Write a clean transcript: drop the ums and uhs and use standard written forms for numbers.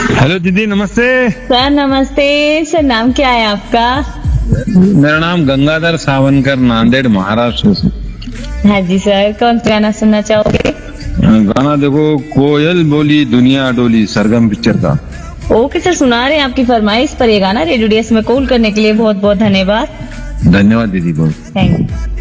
Hello दीदी, नमस्ते। Sir नमस्ते। सर नाम क्या है आपका? मेरा नाम गंगाधर सावनकर, नांदेड़ महाराष्ट्र से। हाँ जी सर, कौन सा गाना सुनना चाहोगे? गाना देखो, कोयल बोली दुनिया डोली, सरगम पिक्चर का। ओके सर, सुना रहे हैं आपकी फरमाइश पर ये गाना। रेडियो DS में कॉल करने के लिए बहुत बहुत धन्यवाद। धन्यवाद दीदी, बहुत। Thank you.